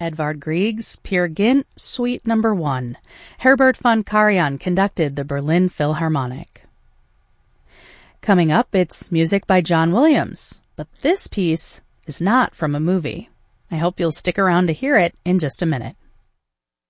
Edvard Grieg's Peer Gynt, Suite No. 1. Herbert von Karajan conducted the Berlin Philharmonic. Coming up, it's music by John Williams, but this piece is not from a movie. I hope you'll stick around to hear it in just a minute.